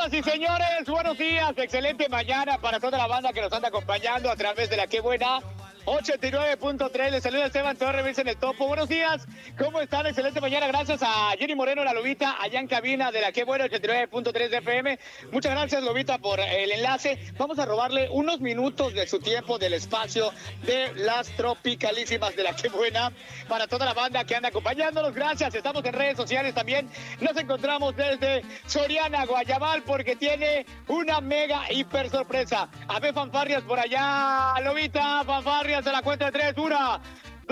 Señoras y señores, buenos días, excelente mañana para toda la banda que nos anda acompañando a través de la Qué Buena 89.3. Les saluda Esteban Torres, me dicen el Topo. Buenos días, ¿cómo están? Excelente mañana, gracias a Jenny Moreno, la Lobita, allá en cabina de la Qué Buena 89.3 de FM. Muchas gracias, Lobita, por el enlace. Vamos a robarle unos minutos de su tiempo, del espacio de las tropicalísimas de la Qué Buena para toda la banda que anda acompañándonos. Gracias, estamos en redes sociales también. Nos encontramos desde Soriana, Guayabal, porque tiene una mega hiper sorpresa. A ver, fanfarrias por allá, Lobita, fanfarrias de la cuenta de 3, 1,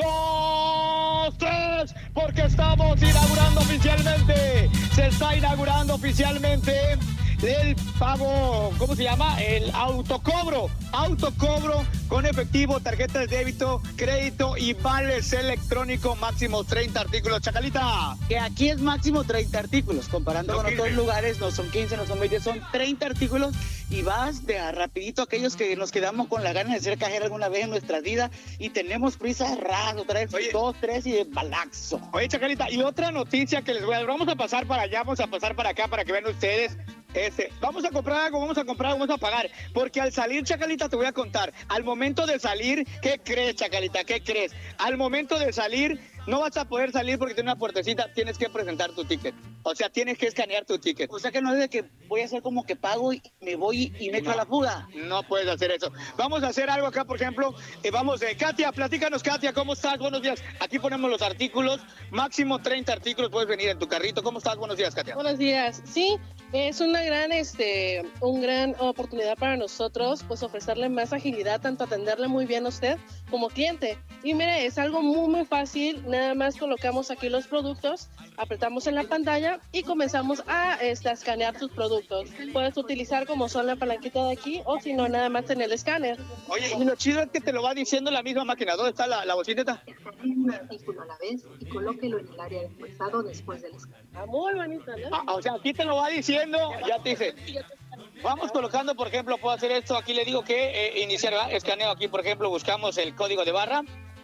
2, 3, porque estamos inaugurando oficialmente. Se está inaugurando oficialmente el pago, ¿cómo se llama? El autocobro con efectivo, tarjeta de débito, crédito y vales electrónico, máximo 30 artículos. Chacalita. Que aquí es máximo 30 artículos, comparando con otros lugares, no son 15, no son 20, son 30 artículos y vas de a rapidito aquellos que nos quedamos con la gana de ser cajera alguna vez en nuestra vida y tenemos prisa rápido, traer 2, 3 y de balaxo. Oye, Chacalita, y otra noticia que les voy a dar, vamos a pasar para allá, vamos a pasar para acá para que vean ustedes. Vamos a comprar algo, vamos a pagar, porque al salir, Chacalita, te voy a contar, al momento de salir, ¿qué crees, Chacalita? ¿Qué crees? Al momento de salir, no vas a poder salir porque tiene una puertecita, tienes que presentar tu ticket, o sea, tienes que escanear tu ticket. O sea que no es de que voy a hacer como que pago y me voy y me echo a la fuga. No puedes hacer eso. Vamos a hacer algo acá, por ejemplo, Katia, platícanos, Katia, ¿cómo estás? Buenos días. Aquí ponemos los artículos, máximo 30 artículos, puedes venir en tu carrito. ¿Cómo estás? Buenos días, Katia. Buenos días. Sí, es una gran oportunidad para nosotros, pues ofrecerle más agilidad, tanto atenderle muy bien a usted como cliente. Y mire, es algo muy fácil, nada más colocamos aquí los productos, apretamos en la pantalla y comenzamos a escanear tus productos. Puedes utilizar como son la palanquita de aquí o si no, nada más en el escáner. Oye, y lo chido es que te lo va diciendo la misma máquina. ¿Dónde está la bocineta? Escanee un artículo a la vez y colóquelo en el área de empezado después del escaneo. Muy bonito, ¿no? O sea, aquí te lo va diciendo, ya te dice. Vamos colocando, por ejemplo, puedo hacer esto, aquí le digo que iniciar, ¿verdad? Escaneo aquí, por ejemplo, buscamos el código de barra.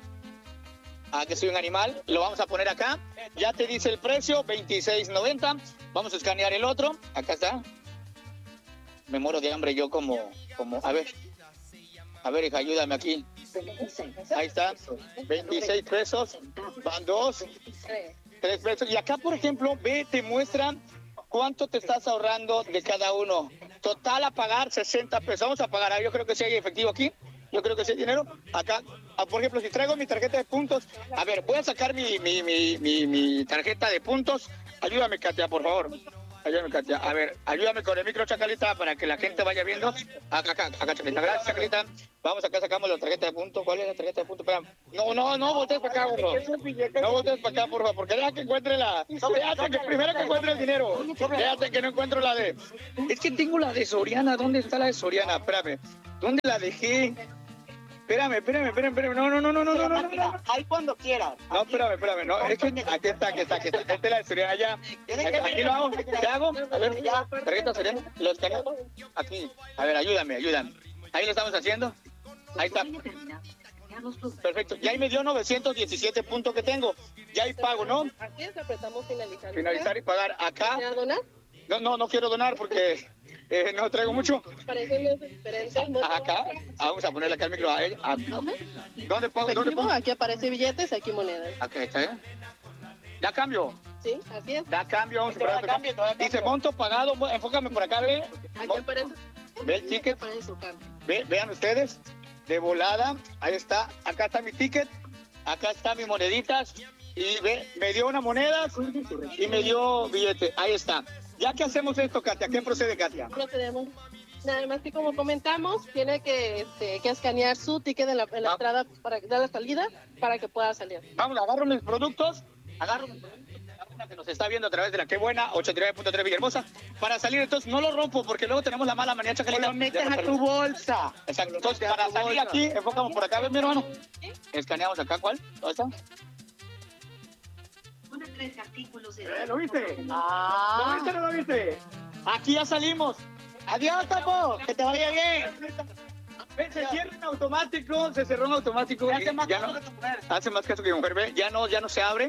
Que soy un animal, lo vamos a poner acá. Ya te dice el precio, $26.90. Vamos a escanear el otro, acá está. Me muero de hambre yo como, a ver, hija, ayúdame aquí. Ahí está, 26 pesos, van 2, 3 pesos. Y acá, por ejemplo, te muestran cuánto te estás ahorrando de cada uno. Total a pagar 60 pesos. Vamos a pagar, yo creo que sí hay efectivo aquí. Yo creo que sí hay dinero. Acá, por ejemplo, si traigo mi tarjeta de puntos, a ver, voy a sacar mi tarjeta de puntos. Ayúdame, Katia, por favor. Ayúdame, Katia. A ver, ayúdame con el micro, Chacalita, para que la gente vaya viendo. Acá, Chacalita. Gracias, Chacalita. Vamos, acá sacamos la tarjeta de puntos. ¿Cuál es la tarjeta de puntos? No voltees para acá, por favor. No voltees para acá, por favor, porque deja que encuentre primero que encuentre el dinero. Déjate que no encuentro la de... Es que tengo la de Soriana. ¿Dónde está la de Soriana? Espérame. ¿Dónde la dejé? Espérame. No. Ahí cuando quieras. No, espérame. No, es que aquí está. Esta es la de Soriana allá. Aquí lo hago. ¿Qué hago? A ver, tarjeta Soriana. Lo escaneo. Aquí. A ver, ayúdame. Ahí lo estamos haciendo. Ahí está. Perfecto. Ya ahí me dio 917 puntos que tengo. Ya ahí pago, ¿no? Aquí es, apretamos finalizar. Finalizar y pagar. Acá. ¿Quiere donar? No quiero donar porque no traigo mucho. Parecen diferentes. Acá. Vamos a ponerle acá el micro a ella. ¿Dónde pongo? Aquí aparece billetes, aquí monedas. Aquí está, ¿eh? ¿Da cambio? Sí, así es. Da cambio. Vamos a poner acá. Dice monto pagado. Enfócame por acá, ve. Aquí aparece. Ve el ticket. Vean ustedes. De volada. Ahí está. Acá está mi ticket. Acá están mis moneditas. Y me dio una moneda y me dio billete. Ahí está. Ya que hacemos esto, Katia, ¿qué procede, Katia? Procedemos. Nada más que como comentamos, tiene que escanear su ticket en la entrada para dar la salida para que pueda salir. Vamos, agarro mis productos. La banda que nos está viendo a través de la Qué Buena, 89.3 Villahermosa. Para salir, entonces, no lo rompo porque luego tenemos la mala manía, Chacalita. Lo metes a tu bolsa. Exacto. Entonces, para salir aquí, enfocamos por acá, ¿ves, mi hermano? Escaneamos acá, ¿cuál? ¿Dónde está? 3 artículos de... ¿Lo viste? ¿Lo viste o no lo viste? Aquí ya salimos. Adiós, Topo. Que te vaya bien. Se cierra en automático, se cerró en automático. Hace más caso que mujer, ve. Ya no se abre.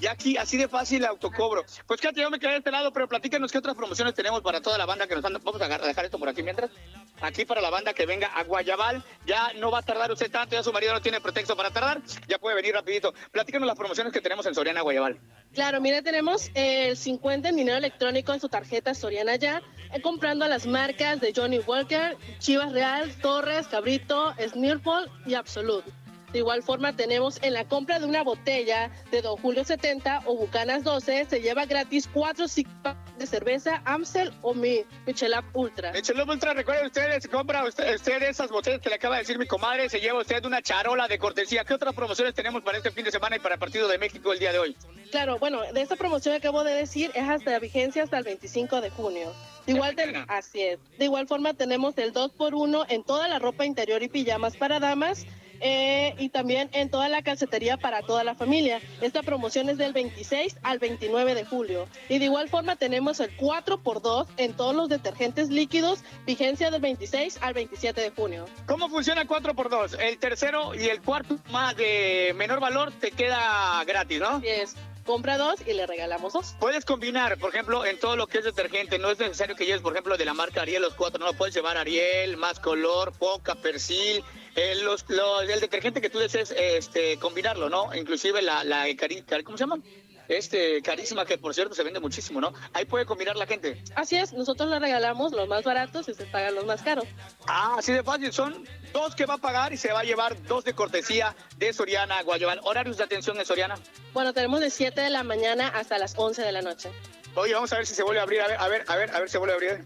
Y aquí, así de fácil, autocobro. Pues Katy, yo me quedé de este lado, pero platícanos qué otras promociones tenemos para toda la banda que nos anda. Vamos a dejar esto por aquí mientras. Aquí para la banda que venga a Guayabal. Ya no va a tardar usted tanto, ya su marido no tiene pretexto para tardar. Ya puede venir rapidito. Platícanos las promociones que tenemos en Soriana Guayabal. Claro, mira, tenemos el 50 en dinero electrónico en su tarjeta Soriana Ya, comprando a las marcas de Johnny Walker, Chivas Real, Torres, Cabrito, Smirnoff y Absolut. De igual forma, tenemos en la compra de una botella de Don Julio 70 o Bucanas 12, se lleva gratis 4 six-packs de cerveza Amstel o Michelob Ultra. Michelob Ultra, recuerden ustedes, compra usted esas botellas que le acaba de decir mi comadre, se lleva usted una charola de cortesía. ¿Qué otras promociones tenemos para este fin de semana y para el Partido de México el día de hoy? Claro, bueno, de esta promoción que acabo de decir es hasta vigencia hasta el 25 de junio. Así es. De igual forma tenemos el 2x1 en toda la ropa interior y pijamas para damas. Y también en toda la calcetería para toda la familia. Esta promoción es del 26 al 29 de julio. Y de igual forma tenemos el 4x2 en todos los detergentes líquidos, vigencia del 26 al 27 de junio. ¿Cómo funciona 4x2? El tercero y el cuarto más de menor valor te queda gratis, ¿no? Así es. Compra 2 y le regalamos 2. Puedes combinar, por ejemplo, en todo lo que es detergente. No es necesario que lleves, por ejemplo, de la marca Ariel los 4. No, puedes llevar Ariel, Más Color, Poca, Persil. El detergente que tú desees combinarlo, ¿no? Inclusive ¿cómo se llama? Carísima, que por cierto se vende muchísimo, ¿no? Ahí puede combinar la gente. Así es, nosotros le regalamos los más baratos y se pagan los más caros. Ah, así de fácil, son 2 que va a pagar y se va a llevar 2 de cortesía de Soriana Guayabal. ¿Horarios de atención en Soriana? Bueno, tenemos de 7 de la mañana hasta las 11 de la noche. Oye, vamos a ver si se vuelve a abrir, a ver si se vuelve a abrir.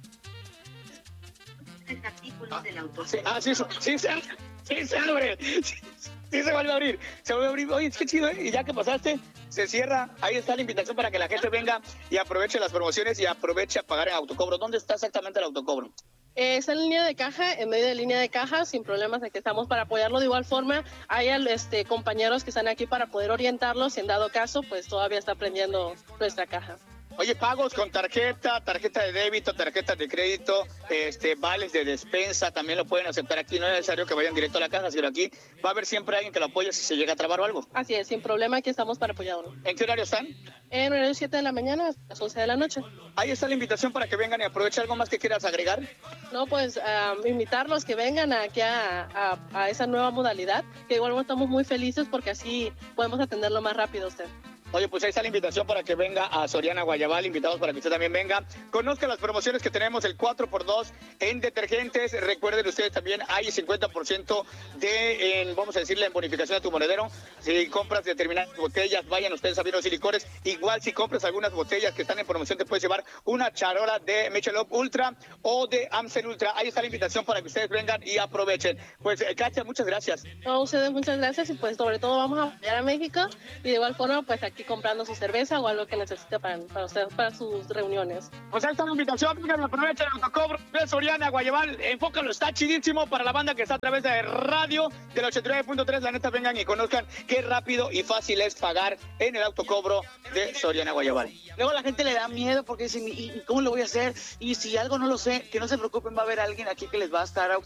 Artículos del autor. Sí se abre. Sí se vuelve a abrir. Se vuelve a abrir. Oye, qué chido, ¿eh? Y ya que pasaste, se cierra. Ahí está la invitación para que la gente venga y aproveche las promociones y aproveche a pagar en autocobro. ¿Dónde está exactamente el autocobro? Está en línea de caja, en medio de línea de caja, sin problemas, aquí estamos para apoyarlo. De igual forma, hay compañeros que están aquí para poder orientarlos, si en dado caso, pues todavía está aprendiendo nuestra caja. Oye, pagos con tarjeta de débito, tarjeta de crédito, vales de despensa, también lo pueden aceptar aquí. No es necesario que vayan directo a la caja, sino aquí va a haber siempre alguien que lo apoye si se llega a trabar o algo. Así es, sin problema, aquí estamos para apoyarlo. ¿En qué horario están? En horario 7 de la mañana hasta las 11 de la noche. Ahí está la invitación para que vengan y aprovechen. ¿Algo más que quieras agregar? No, pues invitarlos que vengan aquí a esa nueva modalidad, que igual estamos muy felices porque así podemos atenderlo más rápido a usted. Oye, pues ahí está la invitación para que venga a Soriana Guayabal, invitados para que usted también venga. Conozca las promociones que tenemos, el 4x2 en detergentes. Recuerden ustedes también, hay 50% vamos a decirle, en bonificación a tu monedero. Si compras determinadas botellas, vayan ustedes a vinos y licores. Igual si compras algunas botellas que están en promoción, te puedes llevar una charola de Michelob Ultra o de Amstel Ultra. Ahí está la invitación para que ustedes vengan y aprovechen. Pues, Katia, muchas gracias. No, ustedes muchas gracias y pues sobre todo vamos a apoyar a México y de igual forma pues aquí comprando su cerveza o algo que necesite para ustedes, para sus reuniones. Pues ahí está la invitación, vengan, aprovechen el autocobro de Soriana Guayabal, enfócalo, está chidísimo para la banda que está a través de radio del 89.3, la neta, vengan y conozcan qué rápido y fácil es pagar en el autocobro de Soriana Guayabal. Luego la gente le da miedo porque dicen, ¿y cómo lo voy a hacer? Y si algo no lo sé, que no se preocupen, va a haber alguien aquí que les va a estar